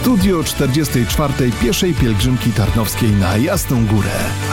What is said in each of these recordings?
Studio 44. Pieszej Pielgrzymki Tarnowskiej na Jasną Górę.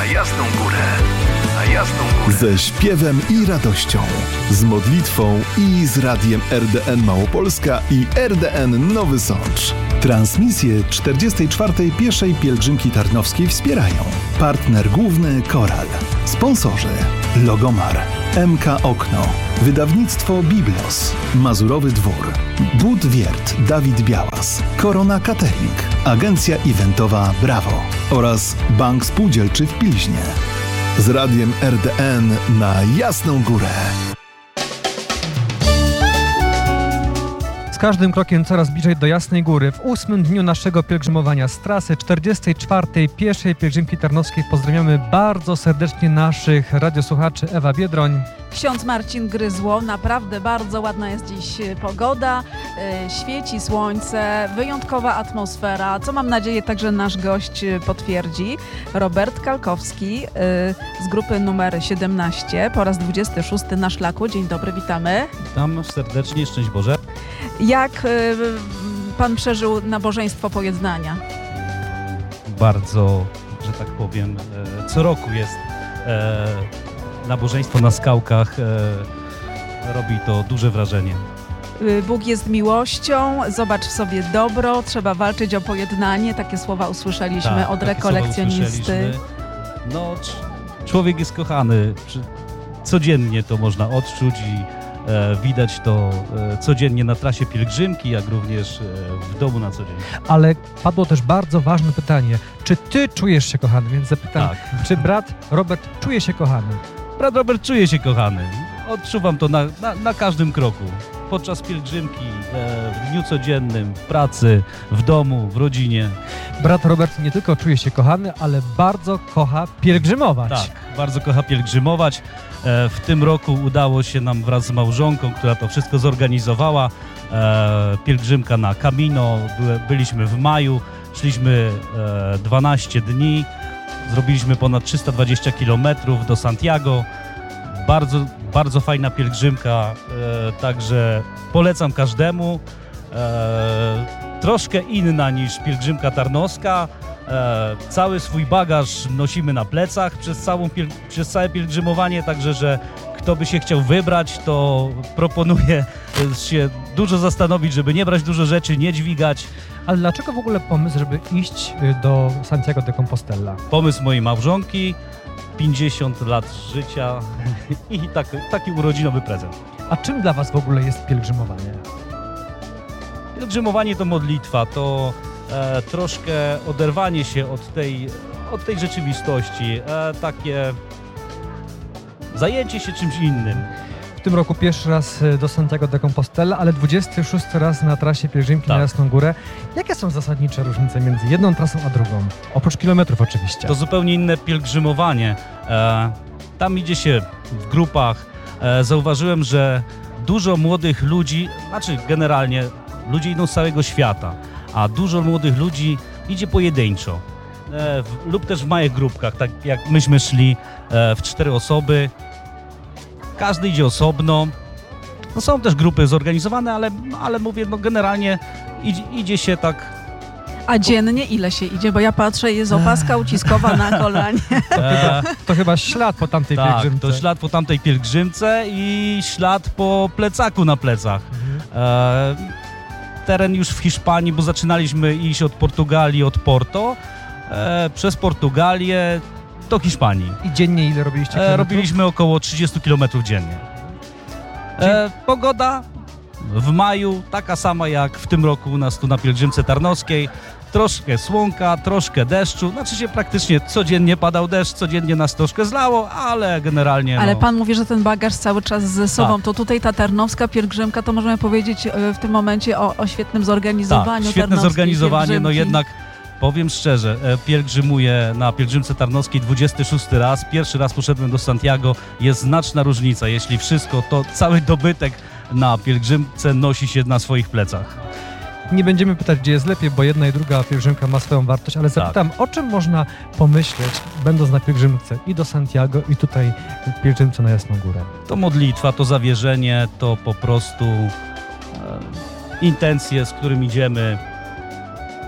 Ze śpiewem i radością, z modlitwą i z radiem RDN Małopolska i RDN Nowy Sącz. Transmisję 44. Pieszej Pielgrzymki Tarnowskiej wspierają partner główny Koral, sponsorzy Logomar, MK Okno, wydawnictwo Biblos, Mazurowy Dwór, Bud Wiert Dawid Białas, Korona Catering, agencja eventowa Brawo oraz Bank Spółdzielczy w Pilźnie. Z radiem RDN na Jasną Górę. Z każdym krokiem coraz bliżej do Jasnej Góry. W 8. dniu naszego pielgrzymowania z trasy 44. Pieszej Pielgrzymki Tarnowskiej pozdrawiamy bardzo serdecznie naszych radiosłuchaczy. Ewa Biedroń. Ksiądz Marcin Gryzło. Naprawdę bardzo ładna jest dziś pogoda, świeci słońce, wyjątkowa atmosfera, co mam nadzieję także nasz gość potwierdzi. Robert Kalkowski z grupy numer 17, po raz 26 na szlaku. Dzień dobry, witamy. Witam serdecznie, szczęść Boże. Jak pan przeżył nabożeństwo pojednania? Bardzo, że tak powiem, co roku jest nabożeństwo na skałkach, robi to duże wrażenie. Bóg jest miłością, zobacz w sobie dobro, trzeba walczyć o pojednanie. Takie słowa usłyszeliśmy od rekolekcjonisty. No, człowiek jest kochany. Codziennie to można odczuć i widać to codziennie na trasie pielgrzymki, jak również w domu na co dzień. Ale padło też bardzo ważne pytanie. Czy ty czujesz się kochany? Więc zapytam, Tak. Czy brat Robert czuje się kochany? Brat Robert czuje się kochany. Odczuwam to na każdym kroku. Podczas pielgrzymki, w dniu codziennym, w pracy, w domu, w rodzinie. Brat Robert nie tylko czuje się kochany, ale bardzo kocha pielgrzymować. Tak, bardzo kocha pielgrzymować. W tym roku udało się nam wraz z małżonką, która to wszystko zorganizowała, pielgrzymka na Camino. Byliśmy w maju, szliśmy 12 dni, zrobiliśmy ponad 320 km do Santiago. Bardzo, bardzo fajna pielgrzymka, także polecam każdemu. Troszkę inna niż pielgrzymka tarnowska. Cały swój bagaż nosimy na plecach przez całe pielgrzymowanie, także że kto by się chciał wybrać, to proponuję się dużo zastanowić, żeby nie brać dużo rzeczy, nie dźwigać. Ale dlaczego w ogóle pomysł, żeby iść do Santiago de Compostela? Pomysł mojej małżonki, 50 lat życia i taki urodzinowy prezent. A czym dla was w ogóle jest pielgrzymowanie? Pielgrzymowanie to modlitwa, to troszkę oderwanie się od tej rzeczywistości, takie zajęcie się czymś innym. W tym roku pierwszy raz do Santiago de Compostela, ale 26 raz na trasie pielgrzymki na Jasną Górę. Jakie są zasadnicze różnice między jedną trasą a drugą? Oprócz kilometrów oczywiście. To zupełnie inne pielgrzymowanie. Tam idzie się w grupach. Zauważyłem, że dużo młodych ludzi, znaczy generalnie ludzie idą z całego świata, a dużo młodych ludzi idzie pojedynczo lub też w małych grupkach, tak jak myśmy szli w 4 osoby. Każdy idzie osobno. No są też grupy zorganizowane, ale mówię, no generalnie idzie się tak. A dziennie ile się idzie? Bo ja patrzę, jest opaska uciskowa na kolanie. To chyba ślad po tamtej pielgrzymce. Tak, to ślad po tamtej pielgrzymce i ślad po plecaku na plecach. Teren już w Hiszpanii, bo zaczynaliśmy iść od Portugalii, od Porto, przez Portugalię do Hiszpanii. I dziennie ile robiliście kilometrów? Robiliśmy około 30 km dziennie. Pogoda w maju taka sama jak w tym roku u nas tu na pielgrzymce tarnowskiej. Troszkę słonka, troszkę deszczu. Znaczy się praktycznie codziennie padał deszcz, codziennie nas troszkę zlało, ale generalnie... Ale pan mówi, że ten bagaż cały czas ze sobą. Tak. To tutaj ta tarnowska pielgrzymka, to możemy powiedzieć w tym momencie o świetnym zorganizowaniu. Tak, świetne zorganizowanie, no jednak powiem szczerze, pielgrzymuję na pielgrzymce tarnowskiej 26 raz. Pierwszy raz poszedłem do Santiago. Jest znaczna różnica, jeśli wszystko, to cały dobytek na pielgrzymce nosi się na swoich plecach. Nie będziemy pytać, gdzie jest lepiej, bo jedna i druga pielgrzymka ma swoją wartość, ale zapytam, o czym można pomyśleć, będąc na pielgrzymce i do Santiago, i tutaj w pielgrzymce na Jasną Górę? To modlitwa, to zawierzenie, to po prostu intencje, z którym idziemy.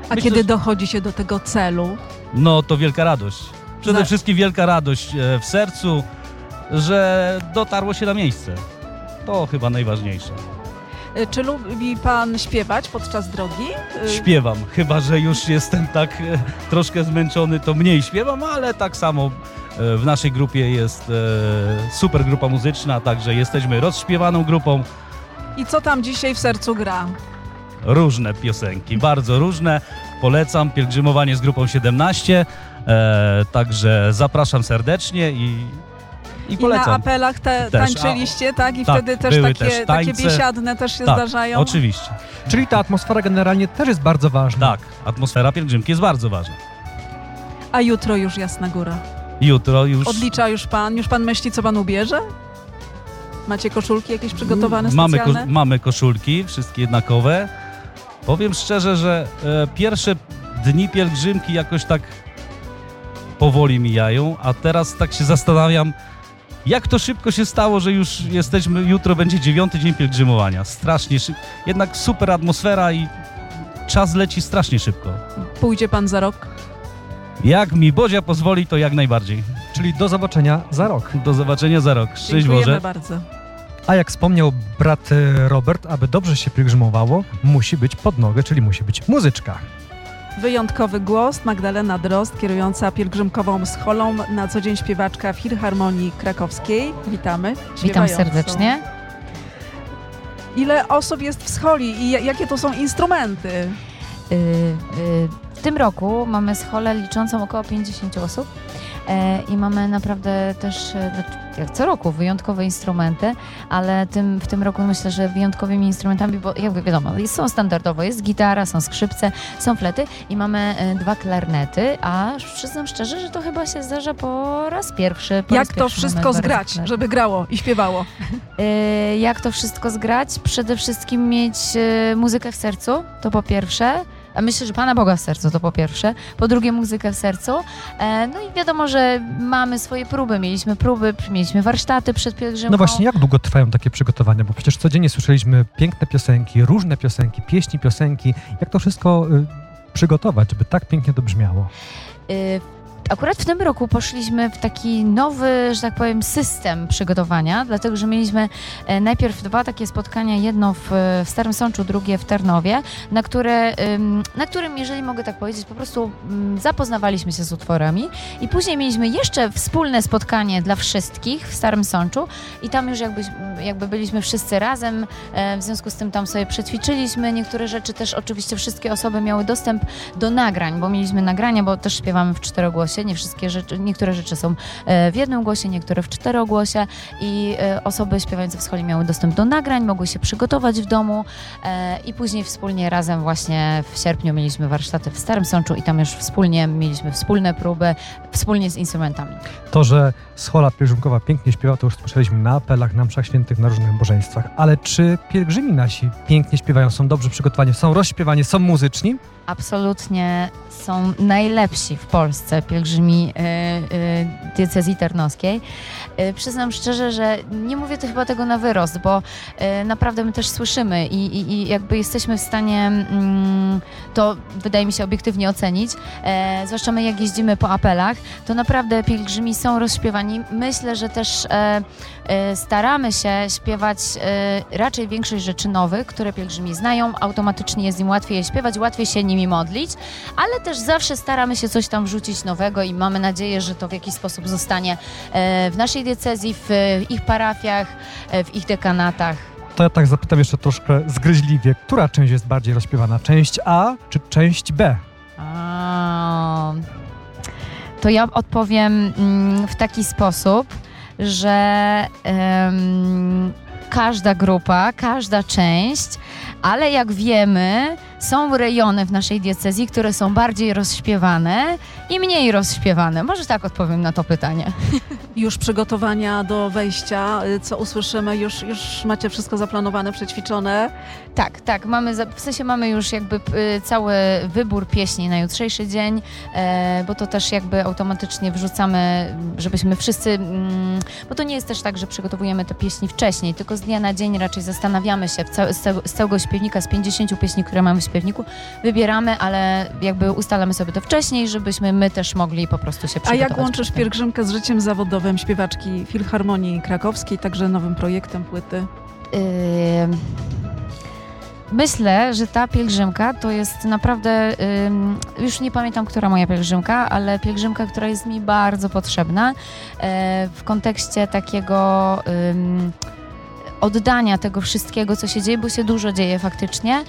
A Myślę, kiedy że- dochodzi się do tego celu? No to wielka radość. Przede Za- wszystkim wielka radość w sercu, że dotarło się na miejsce. To chyba najważniejsze. Czy lubi pan śpiewać podczas drogi? Śpiewam, chyba że już jestem tak troszkę zmęczony, to mniej śpiewam, ale tak samo w naszej grupie jest super grupa muzyczna, także jesteśmy rozśpiewaną grupą. I co tam dzisiaj w sercu gra? Różne piosenki, bardzo różne. Polecam pielgrzymowanie z grupą 17, także zapraszam serdecznie i I na polecam. apelach Też. tańczyliście, tak? I Tak, wtedy też były takie, też takie tańce. biesiadne też się Tak, zdarzają? Oczywiście. Czyli ta atmosfera generalnie też jest bardzo ważna. Tak, atmosfera pielgrzymki jest bardzo ważna. A jutro już Jasna Góra. Jutro już Odlicza już pan myśli, co pan ubierze? Macie koszulki jakieś przygotowane mamy, specjalne? mamy koszulki, wszystkie jednakowe. Powiem szczerze, że pierwsze dni pielgrzymki jakoś tak powoli mijają, a teraz tak się zastanawiam, jak to szybko się stało, że już jesteśmy, jutro będzie 9. dzień pielgrzymowania. Strasznie szybko. Jednak super atmosfera i czas leci strasznie szybko. Pójdzie pan za rok? Jak mi Bodzia pozwoli, to jak najbardziej. Czyli do zobaczenia za rok. Do zobaczenia za rok. Szczęść Dziękujemy Boże. bardzo. A jak wspomniał brat Robert, aby dobrze się pielgrzymowało, musi być pod nogę, czyli musi być muzyczka. Wyjątkowy głos, Magdalena Drozd, kierująca pielgrzymkową scholą, na co dzień śpiewaczka Filharmonii Krakowskiej. Witamy. Witam Śpiewającą. serdecznie. Ile osób jest w scholi i jakie to są instrumenty? W tym roku mamy scholę liczącą około 50 osób i mamy naprawdę też, jak co roku, wyjątkowe instrumenty, ale w tym roku myślę, że wyjątkowymi instrumentami, bo jakby wiadomo, są standardowo, jest gitara, są skrzypce, są flety i mamy 2 klarnety, a przyznam szczerze, że to chyba się zdarza po raz pierwszy. Jak to wszystko zgrać, żeby grało i śpiewało? Jak to wszystko zgrać? Przede wszystkim mieć muzykę w sercu, to po pierwsze. A myślę, że Pana Boga w sercu, to po pierwsze. Po drugie, muzykę w sercu. No i wiadomo, że mamy swoje próby. Mieliśmy warsztaty przed pielgrzymką. No właśnie, jak długo trwają takie przygotowania? Bo przecież codziennie słyszeliśmy piękne piosenki, różne piosenki, pieśni, piosenki. Jak to wszystko przygotować, żeby tak pięknie to brzmiało? Akurat w tym roku poszliśmy w taki nowy, że tak powiem, system przygotowania, dlatego że mieliśmy najpierw 2 takie spotkania, jedno w Starym Sączu, drugie w Tarnowie, na którym, jeżeli mogę tak powiedzieć, po prostu zapoznawaliśmy się z utworami i później mieliśmy jeszcze wspólne spotkanie dla wszystkich w Starym Sączu i tam już jakby byliśmy wszyscy razem, w związku z tym tam sobie przećwiczyliśmy niektóre rzeczy, też oczywiście wszystkie osoby miały dostęp do nagrań, bo mieliśmy nagrania, bo też śpiewamy w 4-głosie. Nie wszystkie rzeczy, niektóre rzeczy są w jednym głosie, niektóre w 4-głosie i osoby śpiewające w scholi miały dostęp do nagrań, mogły się przygotować w domu i później wspólnie razem właśnie w sierpniu mieliśmy warsztaty w Starym Sączu i tam już wspólnie mieliśmy wspólne próby, wspólnie z instrumentami. To, że schola pielgrzymkowa pięknie śpiewa, to już słyszeliśmy na apelach, na mszach świętych, na różnych nabożeństwach. Ale czy pielgrzymi nasi pięknie śpiewają, są dobrze przygotowani, są rozśpiewani, są muzyczni? Absolutnie są najlepsi w Polsce pielgrzymi diecezji tarnowskiej. Przyznam szczerze, że nie mówię to chyba tego na wyrost, bo naprawdę my też słyszymy i jakby jesteśmy w stanie to, wydaje mi się, obiektywnie ocenić. Zwłaszcza my, jak jeździmy po apelach, to naprawdę pielgrzymi są rozśpiewani. Myślę, że też staramy się śpiewać raczej większość rzeczy nowych, które pielgrzymi znają. Automatycznie jest im łatwiej je śpiewać, łatwiej się nimi modlić, ale też zawsze staramy się coś tam wrzucić nowego i mamy nadzieję, że to w jakiś sposób zostanie w naszej diecezji, w ich parafiach, w ich dekanatach. To ja tak zapytam jeszcze troszkę zgryźliwie, która część jest bardziej rozśpiewana? Część A czy część B? To ja odpowiem w taki sposób, że każda grupa, każda część, ale jak wiemy, są rejony w naszej diecezji, które są bardziej rozśpiewane i mniej rozśpiewane. Może tak odpowiem na to pytanie. Już przygotowania do wejścia, co usłyszymy, już macie wszystko zaplanowane, przećwiczone? Tak, mamy już jakby cały wybór pieśni na jutrzejszy dzień, bo to też jakby automatycznie wrzucamy, żebyśmy wszyscy, bo to nie jest też tak, że przygotowujemy te pieśni wcześniej, tylko z dnia na dzień raczej zastanawiamy się z całego śpiewnika, z 50 pieśni, które mamy w śpiewniku, wybieramy, ale jakby ustalamy sobie to wcześniej, żebyśmy my też mogli po prostu się przygotować. A jak łączysz pielgrzymkę z życiem zawodowym śpiewaczki Filharmonii Krakowskiej, także nowym projektem płyty? Myślę, że ta pielgrzymka to jest naprawdę, już nie pamiętam, która moja pielgrzymka, ale pielgrzymka, która jest mi bardzo potrzebna w kontekście takiego oddania tego wszystkiego, co się dzieje, bo się dużo dzieje faktycznie.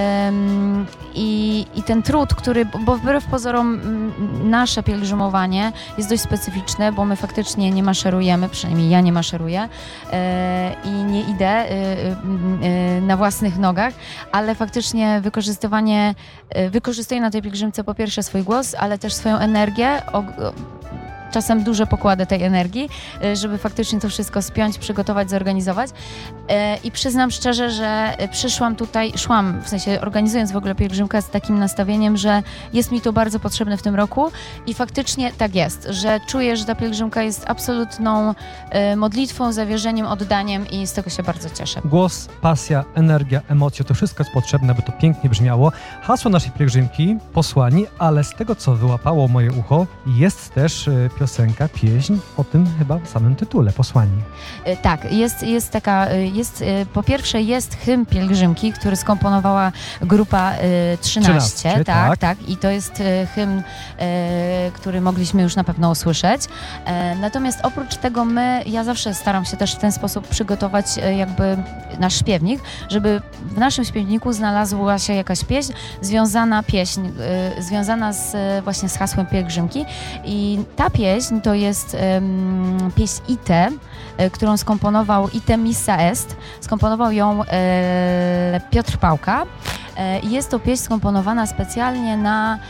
I ten trud, bo wbrew pozorom nasze pielgrzymowanie jest dość specyficzne, bo my faktycznie nie maszerujemy, przynajmniej ja nie maszeruję i nie idę na własnych nogach, ale faktycznie wykorzystuję na tej pielgrzymce po pierwsze swój głos, ale też swoją energię, czasem duże pokłady tej energii, żeby faktycznie to wszystko spiąć, przygotować, zorganizować. I przyznam szczerze, że szłam, w sensie organizując w ogóle pielgrzymkę z takim nastawieniem, że jest mi to bardzo potrzebne w tym roku i faktycznie tak jest, że czuję, że ta pielgrzymka jest absolutną modlitwą, zawierzeniem, oddaniem i z tego się bardzo cieszę. Głos, pasja, energia, emocje, to wszystko jest potrzebne, by to pięknie brzmiało. Hasło naszej pielgrzymki, posłani, ale z tego, co wyłapało moje ucho, jest też piosenka, pieśń o tym chyba samym tytule, posłani. Tak, po pierwsze jest hymn pielgrzymki, który skomponowała grupa 13, tak. I to jest hymn, który mogliśmy już na pewno usłyszeć. Natomiast oprócz tego ja zawsze staram się też w ten sposób przygotować jakby nasz śpiewnik, żeby w naszym śpiewniku znalazła się jakaś pieśń związana właśnie z hasłem pielgrzymki. I ta pieśń to jest pieśń Ite, którą skomponował Ite Missa Est. Skomponował ją Piotr Pałka. Jest to pieśń skomponowana specjalnie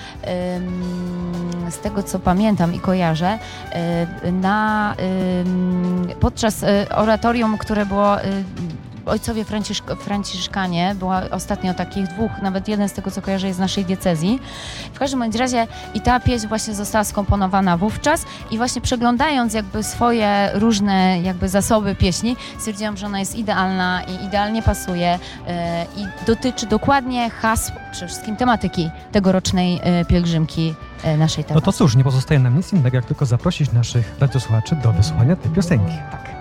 z tego co pamiętam i kojarzę, podczas oratorium, które było ojcowie franciszkanie, była ostatnio takich dwóch, nawet jeden z tego co kojarzę jest z naszej diecezji. W każdym bądź razie i ta pieśń właśnie została skomponowana wówczas i właśnie przeglądając jakby swoje różne jakby zasoby pieśni, stwierdziłam, że ona jest idealna i idealnie pasuje i dotyczy dokładnie hasł, przede wszystkim tematyki tegorocznej pielgrzymki naszej terapii. No to cóż, nie pozostaje nam nic innego, jak tylko zaprosić naszych radiosłuchaczy do wysłuchania tej piosenki. Tak.